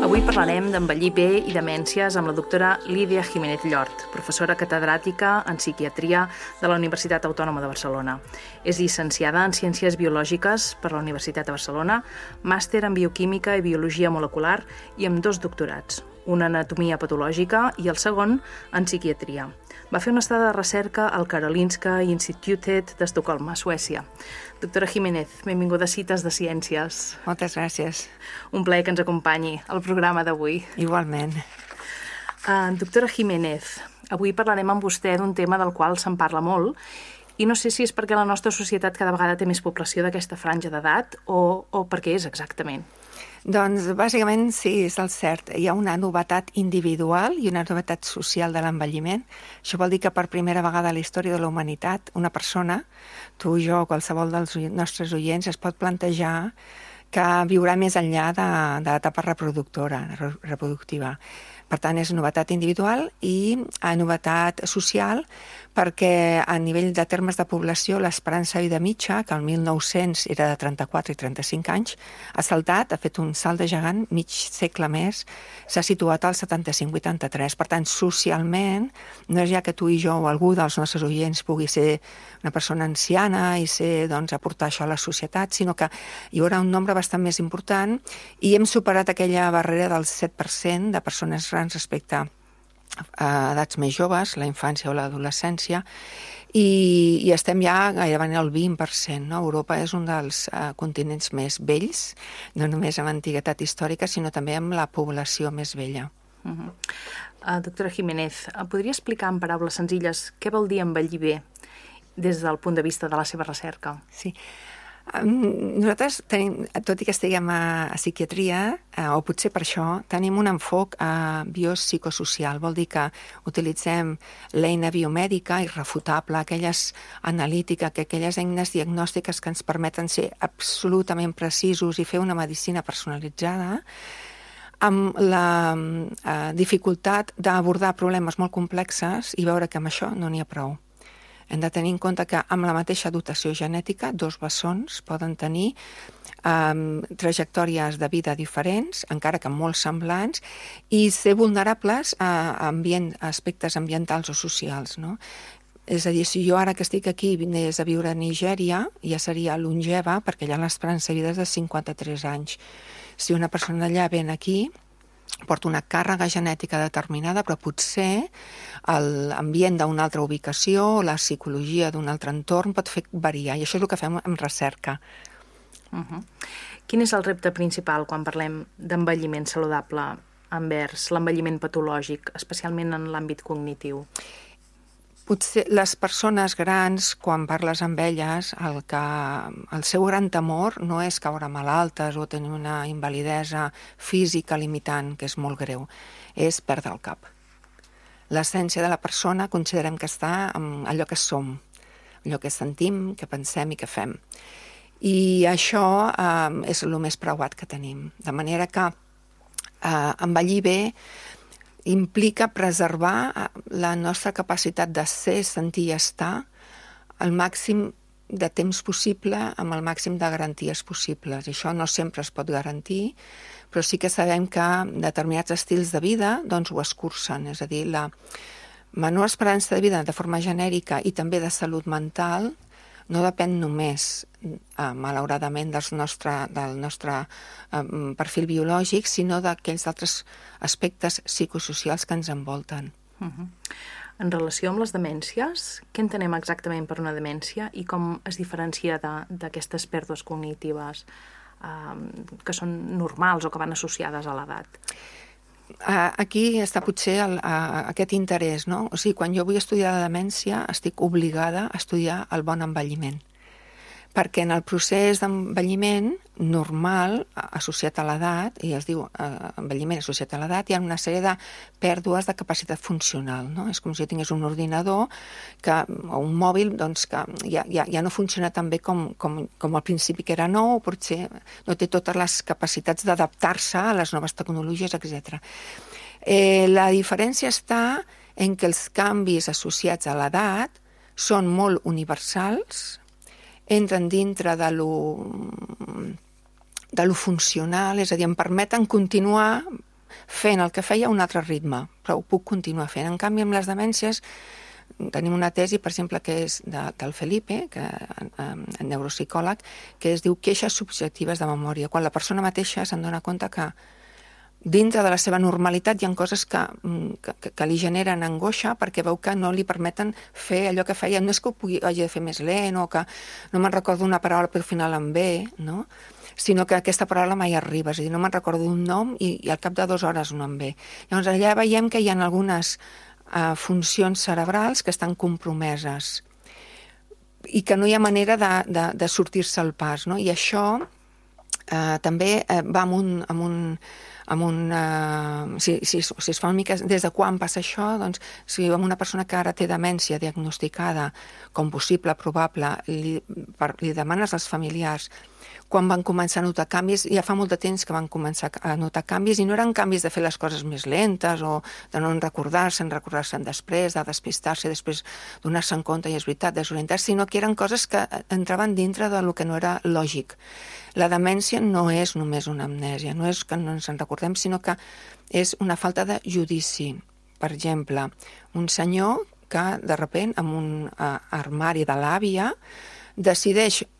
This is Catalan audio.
Avui parlarem d'envellir bé i demències amb la doctora Lídia Jiménez Llort, professora catedràtica en psiquiatria de la Universitat Autònoma de Barcelona. És llicenciada en Ciències Biològiques per la Universitat de Barcelona, màster en Bioquímica i Biologia Molecular i amb 2 doctorats, un en Anatomia Patològica i el segon en Psiquiatria. Va fer una estada de recerca al Karolinska Institutet d'Estocolm, a Suècia. Doctora Jiménez, benvinguda a Cites de Ciències. Moltes gràcies. Un plaer que ens acompanyi al programa d'avui. Igualment. Doctora Jiménez, avui parlarem amb vostè d'un tema del qual se'n parla molt i no sé si és perquè la nostra societat cada vegada té més població d'aquesta franja d'edat o per què és exactament. Doncs, bàsicament, sí, és el cert. Hi ha una novetat individual i una novetat social de l'envelliment. Això vol dir que per primera vegada a la història de la humanitat, una persona, tu, jo, qualsevol dels nostres oients, es pot plantejar que viurà més enllà de l'etapa reproductiva. Per tant, és novetat individual i novetat social perquè a nivell de termes de població l'esperança de vida mitja, que el 1900 era de 34 i 35 anys, ha saltat, ha fet un salt de gegant, mig segle més, s'ha situat al 75-83. Per tant, socialment, no és ja que tu i jo o algú dels nostres oients pugui ser una persona anciana i doncs, aportar això a la societat, sinó que hi haurà un nombre bastant més important i hem superat aquella barrera del 7% de persones grans respecte a edats més joves, la infància o l'adolescència, i estem ja gairebé en el 20%. No? Europa és un dels continents més vells, no només amb antiguitat històrica, sinó també amb la població més vella. Doctora Jiménez, podria explicar en paraules senzilles què vol dir envellir bé des del punt de vista de la seva recerca? Sí. Nosaltres tenim, tot i que estiguem a psiquiatria, o potser per això, tenim un enfoc biopsicosocial. Vol dir que utilitzem l'eina biomèdica irrefutable, aquelles analítiques, aquelles eines diagnòstiques que ens permeten ser absolutament precisos i fer una medicina personalitzada, amb la dificultat d'abordar problemes molt complexes i veure que amb això no n'hi ha prou. Hem de tenir en compte que amb la mateixa dotació genètica, 2 bessons poden tenir trajectòries de vida diferents, encara que molt semblants, i ser vulnerables a aspectes ambientals o socials, no? És a dir, si jo ara que estic aquí vingués a viure a Nigèria, ja seria longeva, perquè allà l'esperança de vida és de 53 anys. Si una persona allà ven aquí, porta una càrrega genètica determinada, però potser l'ambient d'una altra ubicació, la psicologia d'un altre entorn pot fer variar, i això és el que fem amb recerca. Quin és el repte principal quan parlem d'envelliment saludable envers l'envelliment patològic, especialment en l'àmbit cognitiu? Potser les persones grans, quan parles amb elles, el seu gran temor no és caure malaltes o tenir una invalidesa física limitant, que és molt greu, és perdre el cap. L'essència de la persona considerem que està en allò que som, allò que sentim, que pensem i que fem. I això és el més preuat que tenim. De manera que envellir bé implica preservar la nostra capacitat de ser, sentir i estar el màxim de temps possible amb el màxim de garanties possibles. I això no sempre es pot garantir, però sí que sabem que determinats estils de vida doncs, ho escurcen. És a dir, la menor esperança de vida de forma genèrica i també de salut mental no depèn només, malauradament, del nostre perfil biològic, sinó d'aquells altres aspectes psicosocials que ens envolten. En relació amb les demències, què entenem exactament per una demència i com es diferencia d'aquestes pèrdues cognitives que són normals o que van associades a l'edat? Aquí està potser aquest interès, no? O sigui, quan jo vull estudiar la demència, estic obligada a estudiar el bon envelliment. Perquè en el procés d'envelliment normal, associat a l'edat, i es diu envelliment associat a l'edat, hi ha una sèrie de pèrdues de capacitat funcional, no? És com si tingués un ordinador o un mòbil doncs, que ja no funciona tan bé com al principi que era nou, potser no té totes les capacitats d'adaptar-se a les noves tecnologies, etc. La diferència està en què els canvis associats a l'edat són molt universals, entren dintre de lo funcional, és a dir, em permeten continuar fent el que feia a un altre ritme, però ho puc continuar fent. En canvi, amb les demències, tenim una tesi, per exemple, que és del Felipe, neuropsicòleg, que es diu queixes subjectives de memòria. Quan la persona mateixa se'n dona compte que dintre de la seva normalitat hi ha coses que li generen angoixa perquè veu que no li permeten fer allò que feia. No és que ho hagi de fer més lent o que no me'n recordo una paraula però al final em ve, no? Sinó que aquesta paraula mai arriba. És a dir, no me'n recordo un nom i al cap de 2 hores no em ve. Llavors allà veiem que hi ha algunes funcions cerebrals que estan compromeses i que no hi ha manera de sortir-se al pas, no? I això també va si es fa una mica des de quan passa això, doncs si amb una persona que ara té demència diagnosticada com possible, probable, li demanes als familiars quan van començar a notar canvis, ja fa molt de temps que van començar a notar canvis, i no eren canvis de fer les coses més lentes o de no recordar-se'n després, de despistar-se, després donar-se'n compte, i és veritat, desorientar-se, sinó que eren coses que entraven dintre del que no era lògic. La demència no és només una amnèsia, no és que no ens en recordem, sinó que és una falta de judici. Per exemple, un senyor que, de sobte, amb un armari de l'àvia, decideix